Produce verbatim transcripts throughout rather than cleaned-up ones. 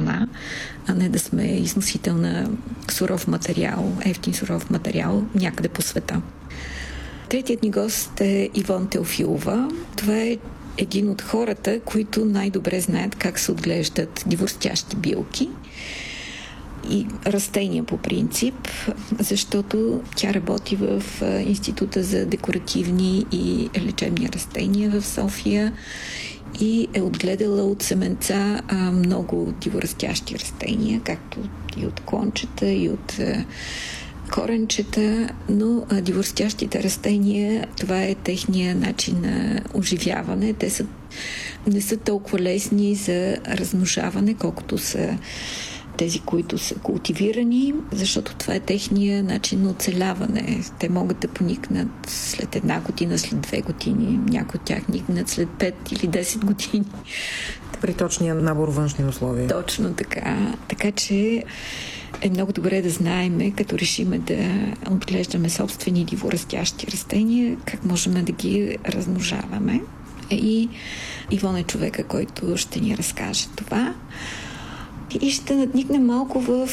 храна, а не да сме износител на суров материал, евтин суров материал някъде по света. Третият ни гост е Ивон Теофилова. Това е един от хората, които най-добре знаят как се отглеждат диворстящи билки и растения по принцип, защото тя работи в Института за декоративни и лечебни растения в София и е отгледала от семенца много диворастящи растения, както и от клончета, и от коренчета, но диворастящите растения, това е техния начин на оживяване. Те са, не са толкова лесни за размножаване, колкото са тези, които са култивирани, защото това е техния начин на оцеляване. Те могат да поникнат след една година, след две години. Някои от тях никнат след пет или десет години. При точния набор външни условия. Точно така. Така че е много добре да знаем, като решиме да отглеждаме собствени диворастящи растения, как можем да ги размножаваме. И Ивон е човека, който ще ни разкаже това. И ще надникнем малко в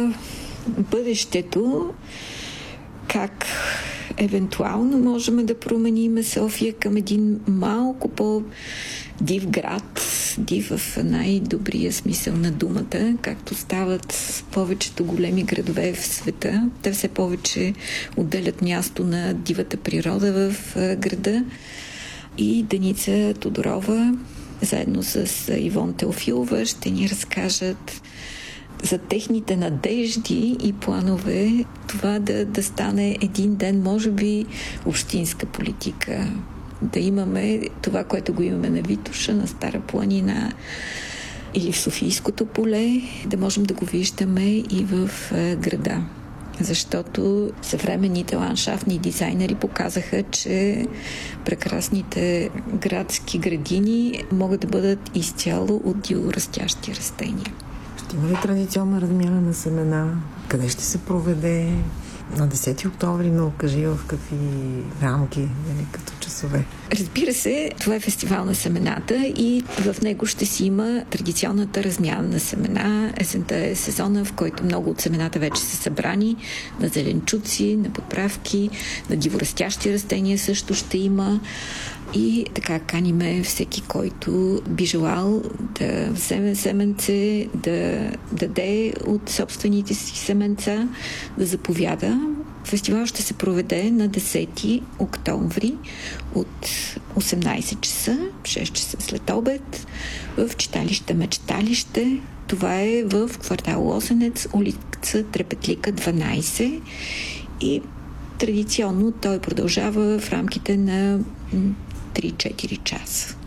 бъдещето, как евентуално можем да променим София към един малко по-див град, див в най-добрия смисъл на думата, както стават повечето големи градове в света. Те все повече отделят място на дивата природа в града. И Деница Тодорова, заедно с Ивон Теофилова, ще ни разкажат за техните надежди и планове това да, да стане един ден, може би, общинска политика. Да имаме това, което го имаме на Витоша, на Стара планина или в Софийското поле, да можем да го виждаме и в града. Защото съвременните ландшафтни дизайнери показаха, че прекрасните градски градини могат да бъдат изцяло от диворастящи растения. Ще има ли традиционна размяна на семена? Къде ще се проведе? На десети октомври, но кажи в какви рамки, нали, като часове. Разбира се, това е фестивал на семената и в него ще си има традиционната размяна на семена. Есента е сезона, в който много от семената вече са събрани, на зеленчуци, на подправки, на диворастящи растения също ще има. И така каниме всеки, който би желал да вземе семенце, да даде от собствените си семенца, да заповяда. Фестивал ще се проведе на десети октомври от осемнайсет часа, шест часа след обед, в читалище Мечталище. Това е в квартал Лозенец, улица Трепетлика дванайсет и традиционно той продължава в рамките на три-четири часа.